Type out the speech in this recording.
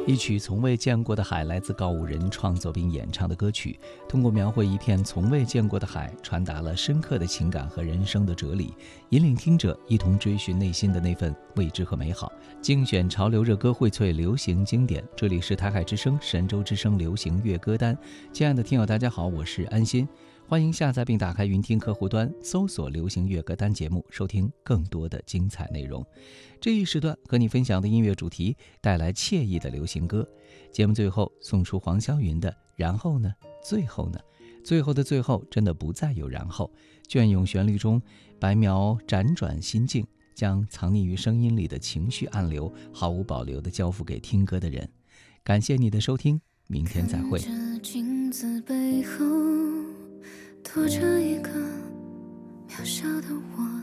一曲从未见过的海来自告五人创作并演唱的歌曲，通过描绘一片从未见过的海，传达了深刻的情感和人生的哲理，引领听者一同追寻内心的那份未知和美好。精选潮流热歌，荟萃流行经典，这里是台海之声神州之声流行乐歌单。亲爱的听友大家好，我是安心，欢迎下载并打开云听客户端，搜索流行乐歌单节目，收听更多的精彩内容。这一时段和你分享的音乐主题，带来惬意的流行歌。节目最后送出黄霄云的然后呢，最后呢，最后的最后真的不再有然后。隽永旋律中，白描辗转心境，将藏匿于声音里的情绪暗流毫无保留地交付给听歌的人。感谢你的收听，明天再会。 看着镜子背后躲着一个渺小的我，